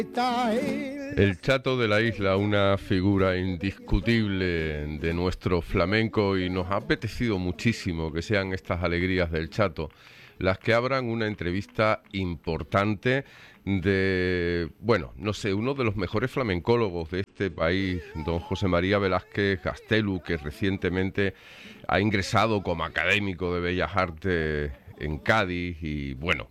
El Chato de la Isla, una figura indiscutible de nuestro flamenco, y nos ha apetecido muchísimo que sean estas alegrías del Chato las que abran una entrevista importante de, bueno, no sé, uno de los mejores flamencólogos de este país, don José María Velázquez Gastelu, que recientemente ha ingresado como académico de Bellas Artes en Cádiz y, bueno,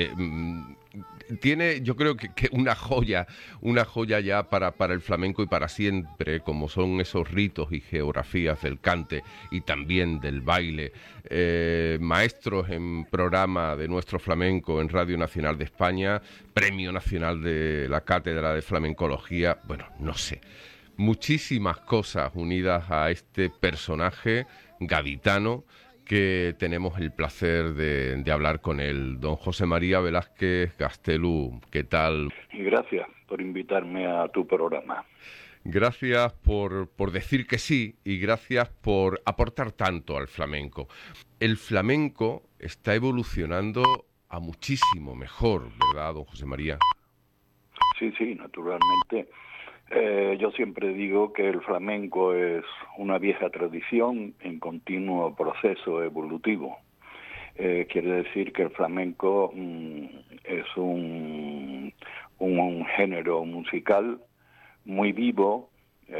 tiene, yo creo que una joya ya para el flamenco y para siempre, como son esos ritos y geografías del cante y también del baile. Maestros en programa de nuestro flamenco en Radio Nacional de España, Premio Nacional de la Cátedra de Flamencología, bueno, no sé. Muchísimas cosas unidas a este personaje gaditano que tenemos el placer de hablar con él. Don José María Velázquez Gastelu, ¿qué tal? Y gracias por invitarme a tu programa. Gracias por decir que sí y gracias por aportar tanto al flamenco. El flamenco está evolucionando a muchísimo mejor, ¿verdad, don José María? Sí, naturalmente. Yo siempre digo que el flamenco es una vieja tradición en continuo proceso evolutivo. Quiere decir que el flamenco es un género musical muy vivo,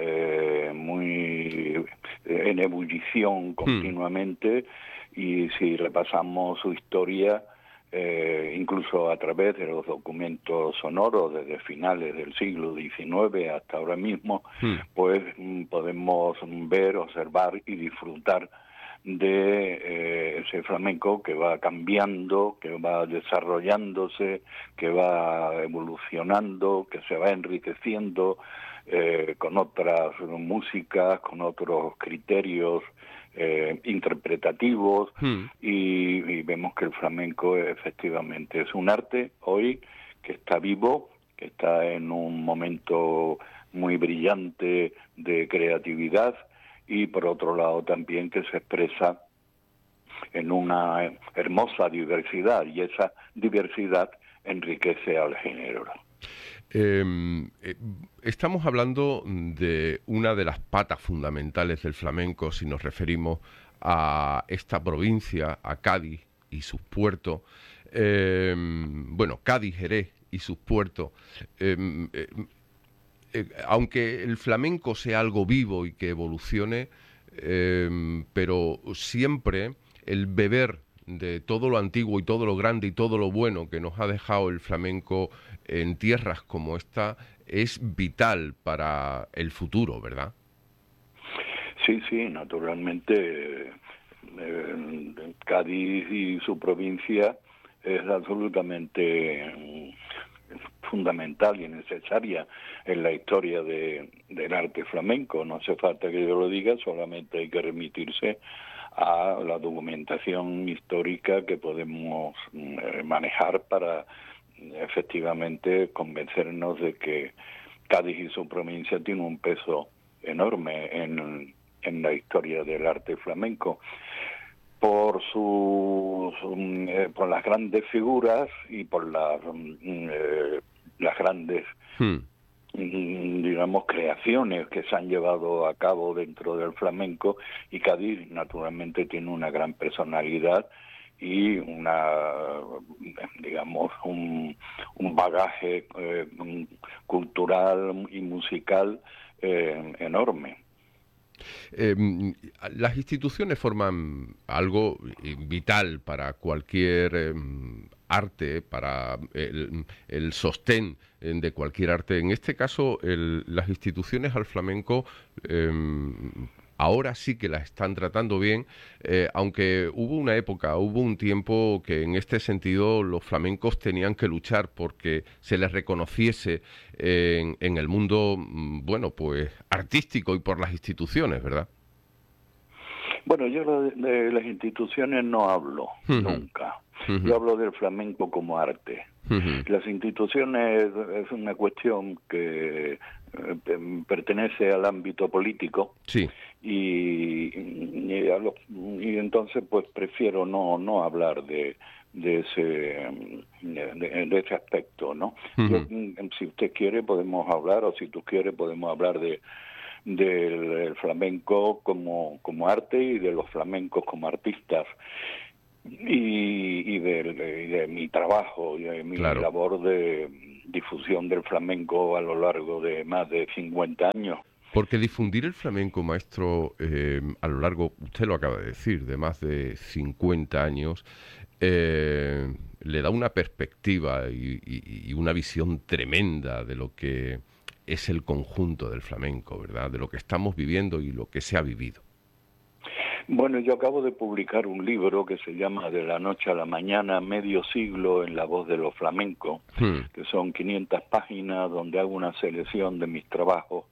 muy en ebullición continuamente, y si repasamos su historia, incluso a través de los documentos sonoros desde finales del siglo XIX hasta ahora mismo, pues podemos ver, observar y disfrutar de ese flamenco que va cambiando, que va desarrollándose, que va evolucionando, que se va enriqueciendo con otras músicas, con otros criterios interpretativos, y vemos que el flamenco efectivamente es un arte hoy que está vivo, que está en un momento muy brillante de creatividad, y por otro lado también que se expresa en una hermosa diversidad, y esa diversidad enriquece al género. Estamos hablando de una de las patas fundamentales del flamenco si nos referimos a esta provincia, a Cádiz y sus puertos. Cádiz, Jerez y sus puertos. Aunque el flamenco sea algo vivo y que evolucione, pero siempre el beber de todo lo antiguo y todo lo grande y todo lo bueno que nos ha dejado el flamenco en tierras como esta es vital para el futuro, ¿verdad? Sí, naturalmente. Cádiz y su provincia es absolutamente fundamental y necesaria en la historia del arte flamenco. No hace falta que yo lo diga, solamente hay que remitirse a la documentación histórica que podemos manejar para efectivamente convencernos de que Cádiz y su provincia tiene un peso enorme en la historia del arte flamenco, por las grandes figuras y por las grandes digamos creaciones que se han llevado a cabo dentro del flamenco, y Cádiz naturalmente tiene una gran personalidad y un bagaje cultural y musical enorme. Las instituciones forman algo vital para cualquier arte, para el sostén de cualquier arte. En este caso, las instituciones al flamenco ahora sí que las están tratando bien, aunque hubo un tiempo que en este sentido los flamencos tenían que luchar porque se les reconociese en el mundo, pues artístico y por las instituciones, ¿verdad? Bueno, yo de las instituciones no hablo nunca. Yo hablo del flamenco como arte. Las instituciones es una cuestión que pertenece al ámbito político. Sí. Y entonces pues prefiero no hablar de de ese aspecto, ¿no? Uh-huh. Si usted quiere podemos hablar, o si tú quieres podemos hablar del flamenco como arte y de los flamencos como artistas y de mi trabajo y de mi Claro. labor de difusión del flamenco a lo largo de más de 50 años. Porque difundir el flamenco, maestro, a lo largo, usted lo acaba de decir, de más de 50 años, le da una perspectiva y una visión tremenda de lo que es el conjunto del flamenco, ¿verdad? De lo que estamos viviendo y lo que se ha vivido. Bueno, yo acabo de publicar un libro que se llama De la noche a la mañana, medio siglo en la voz de los flamencos, que son 500 páginas donde hago una selección de mis trabajos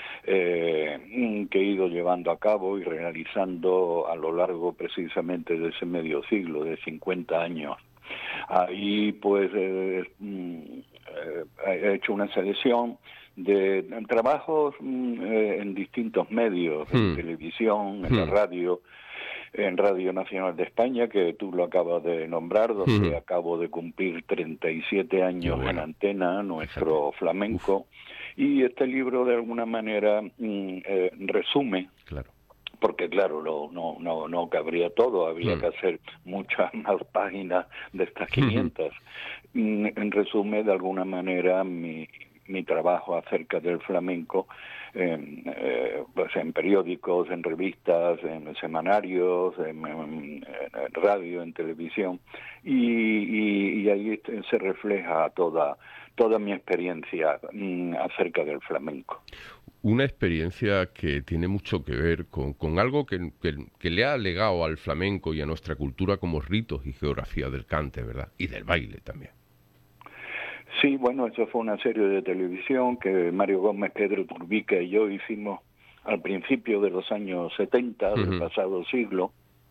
que he ido llevando a cabo y realizando a lo largo precisamente de ese medio siglo, de 50 años. Ahí pues he hecho una selección de trabajos en distintos medios, en televisión, en la radio, en Radio Nacional de España, que tú lo acabas de nombrar, donde acabo de cumplir 37 años en antena, nuestro flamenco. Y este libro de alguna manera resume, porque claro, no cabría todo, habría que hacer muchas más páginas de estas 500. Resume de alguna manera mi trabajo acerca del flamenco, pues en periódicos, en revistas, en semanarios, en radio, en televisión, y ahí se refleja toda mi experiencia acerca del flamenco. Una experiencia que tiene mucho que ver con algo que le ha legado al flamenco y a nuestra cultura como ritos y geografía del cante, ¿verdad? Y del baile también. Sí, bueno, eso fue una serie de televisión que Mario Gómez, Pedro Turbica y yo hicimos al principio de los años 70 del pasado siglo,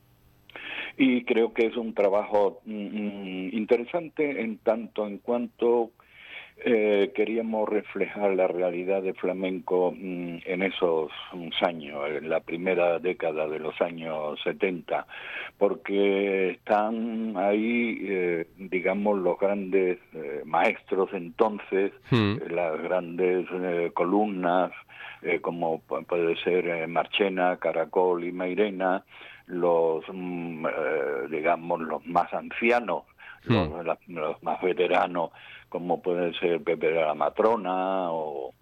y creo que es un trabajo interesante en tanto en cuanto queríamos reflejar la realidad del flamenco en esos años, en la primera década de los años 70, porque están ahí, digamos, los grandes maestros entonces, las grandes columnas, como puede ser Marchena, Caracol y Mairena, los, digamos, los más ancianos, los más veteranos, como pueden ser Pepe de la Matrona o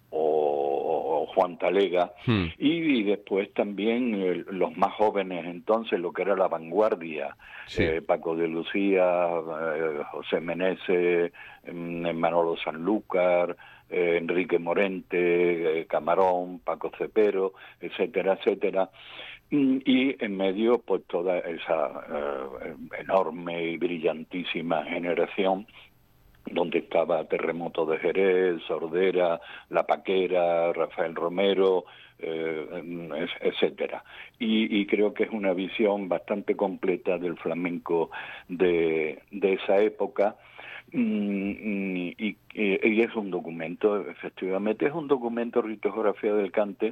Juan Talega, y después también los más jóvenes entonces, lo que era la vanguardia, Paco de Lucía, José Meneses, Manolo Sanlúcar, Enrique Morente, Camarón, Paco Cepero, etcétera, etcétera. Y en medio pues toda esa enorme y brillantísima generación donde estaba Terremoto de Jerez, Sordera, La Paquera, Rafael Romero, etcétera. Y creo que es una visión bastante completa del flamenco de esa época. Y es un documento, efectivamente, es un documento ritografía del cante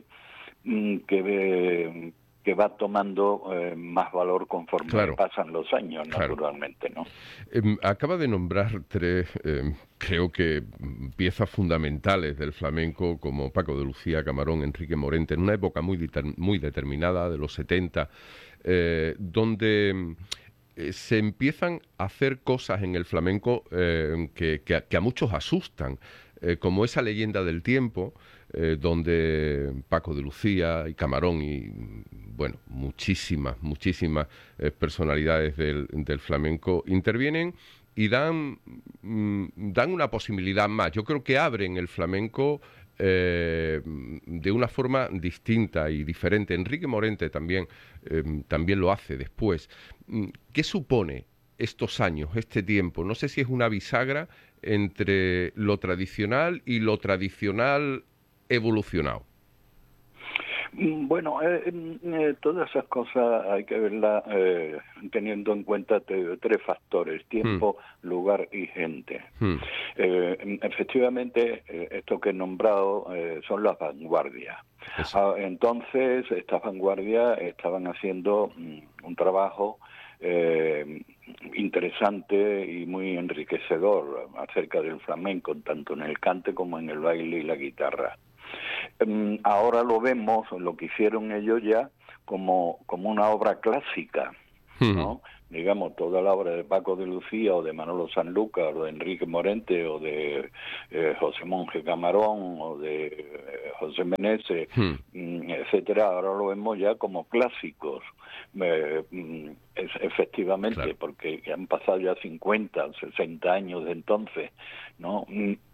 que va tomando más valor conforme pasan los años, naturalmente, ¿no? Acaba de nombrar tres, creo que piezas fundamentales del flamenco, como Paco de Lucía, Camarón, Enrique Morente, en una época muy determinada, de los 70, donde se empiezan a hacer cosas en el flamenco que a muchos asustan, como esa leyenda del tiempo, donde Paco de Lucía y Camarón y, bueno, muchísimas personalidades del flamenco intervienen y dan una posibilidad más. Yo creo que abren el flamenco de una forma distinta y diferente. Enrique Morente también lo hace después. ¿Qué supone estos años, este tiempo? No sé si es una bisagra entre lo tradicional y lo tradicional evolucionado. Bueno, todas esas cosas hay que verlas teniendo en cuenta tres factores: tiempo, lugar y gente. Efectivamente, esto que he nombrado son las vanguardias. Entonces, estas vanguardias estaban haciendo un trabajo interesante y muy enriquecedor acerca del flamenco, tanto en el cante como en el baile y la guitarra. Ahora lo vemos, lo que hicieron ellos ya, como una obra clásica, ¿no? Digamos, toda la obra de Paco de Lucía o de Manolo Sanlúcar o de Enrique Morente o de José Monje Camarón o de José Meneses, etcétera, ahora lo vemos ya como clásicos, efectivamente, claro, porque han pasado ya 50, 60 años de entonces, ¿no?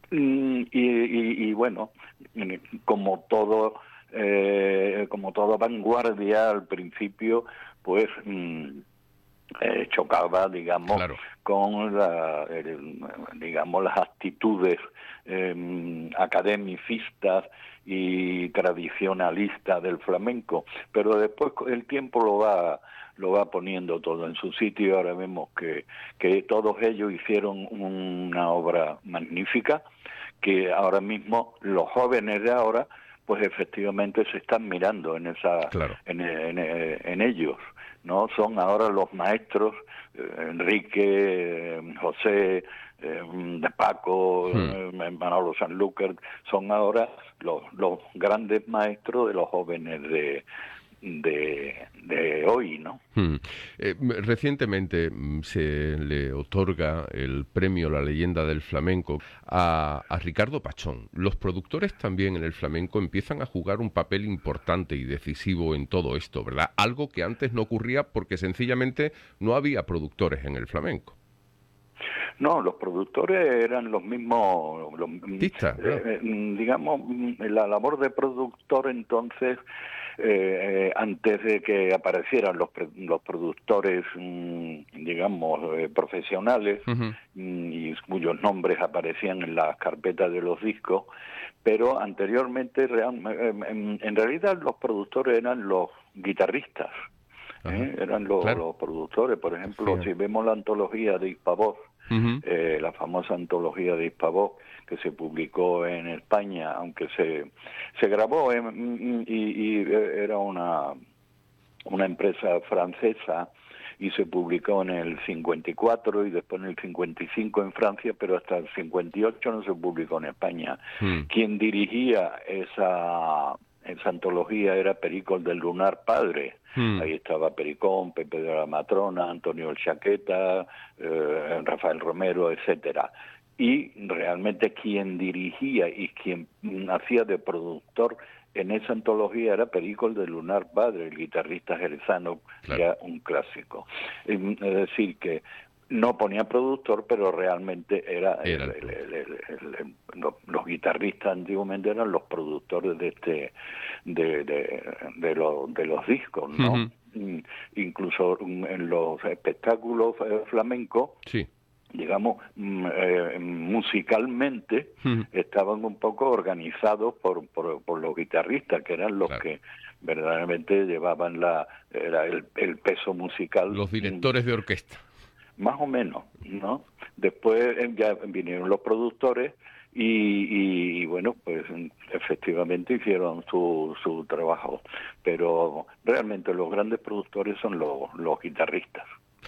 Y bueno, como toda vanguardia al principio, pues chocaba, digamos, claro, con digamos, las actitudes academicistas y tradicionalistas del flamenco, pero después el tiempo lo va poniendo todo en su sitio. Ahora vemos que todos ellos hicieron una obra magnífica, que ahora mismo los jóvenes de ahora pues efectivamente se están mirando en claro, en ellos, ¿no? Son ahora los maestros, Enrique, José, de Paco, Manolo Sanlúcar, son ahora los grandes maestros de los jóvenes de hoy, ¿no? Recientemente se le otorga el premio La Leyenda del Flamenco a Ricardo Pachón. Los productores también en el flamenco empiezan a jugar un papel importante y decisivo en todo esto, ¿verdad? Algo que antes no ocurría porque sencillamente no había productores en el flamenco. No, los productores eran los mismos, digamos, la labor de productor entonces, antes de que aparecieran los productores, digamos, profesionales, y cuyos nombres aparecían en las carpetas de los discos, pero anteriormente, en realidad los productores eran los guitarristas. Eran los productores. Por ejemplo, si vemos la antología de Hispavoz, la famosa antología de Hispavoz, que se publicó en España, aunque se grabó y era una empresa francesa, y se publicó en el 54 y después en el 55 en Francia, pero hasta el 58 no se publicó en España. Quien dirigía esa antología era Pericol del Lunar Padre. Ahí estaba Pericón, Pepe de la Matrona, Antonio el Chaqueta, Rafael Romero, etcétera. Y realmente quien dirigía y quien hacía de productor en esa antología era Pericol del Lunar Padre, el guitarrista jerezano, claro, ya un clásico. Es decir, que no ponía productor, pero realmente era los guitarristas antiguamente eran los productores de los discos, ¿no? Incluso en los espectáculos flamencos, sí, digamos, musicalmente estaban un poco organizados por los guitarristas, que eran los, claro, que verdaderamente llevaban el peso musical. Los directores de orquesta. Más o menos, ¿no? Después ya vinieron los productores y bueno, pues efectivamente hicieron su trabajo, pero realmente los grandes productores son los guitarristas.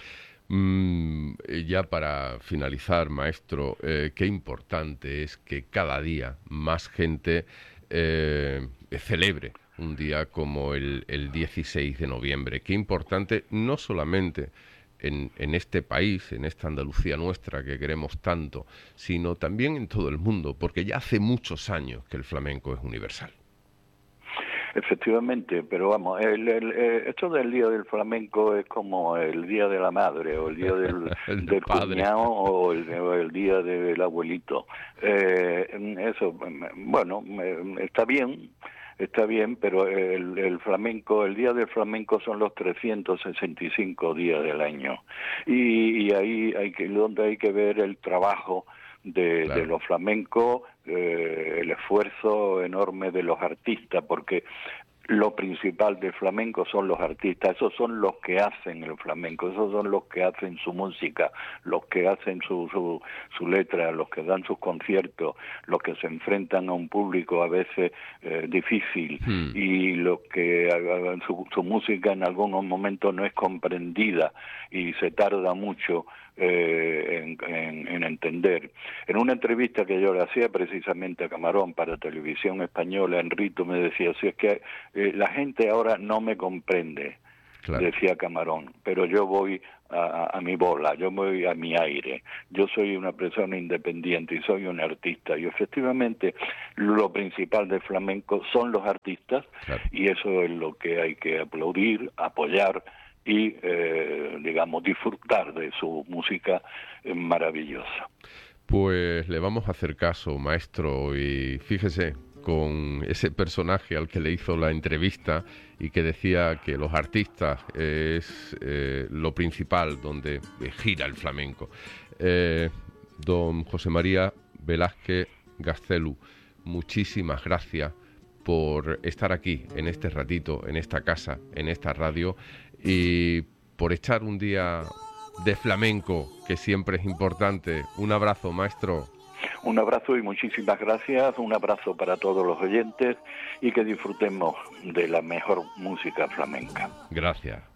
Ya para finalizar, maestro, qué importante es que cada día más gente celebre un día como el 16 de noviembre. Qué importante, no solamente en este país, en esta Andalucía nuestra que queremos tanto, sino también en todo el mundo, porque ya hace muchos años que el flamenco es universal. Efectivamente, pero vamos, esto del Día del Flamenco es como el Día de la Madre, o el Día del cuñado, o el Día del abuelito. Eso, bueno, está bien, pero el flamenco, el Día del Flamenco son los 365 días del año. Y ahí donde hay que ver el trabajo de los flamencos, el esfuerzo enorme de los artistas, porque lo principal del flamenco son los artistas, esos son los que hacen el flamenco, esos son los que hacen su música, los que hacen su letra, los que dan sus conciertos, los que se enfrentan a un público a veces difícil y los que su música en algunos momentos no es comprendida y se tarda mucho en entender. En una entrevista que yo le hacía precisamente a Camarón para Televisión Española, Enrito me decía, si es que la gente ahora no me comprende, claro, decía Camarón, pero yo voy a mi bola, yo voy a mi aire, yo soy una persona independiente y soy un artista, y efectivamente lo principal del flamenco son los artistas, claro, y eso es lo que hay que aplaudir, apoyar y, digamos, disfrutar de su música maravillosa. Pues le vamos a hacer caso, maestro, y fíjese, con ese personaje al que le hizo la entrevista y que decía que los artistas es lo principal donde gira el flamenco. Don José María Velázquez Gaztelu, muchísimas gracias por estar aquí, en este ratito, en esta casa, en esta radio, y por echar un día de flamenco, que siempre es importante. Un abrazo, maestro. Un abrazo y muchísimas gracias, un abrazo para todos los oyentes y que disfrutemos de la mejor música flamenca. Gracias.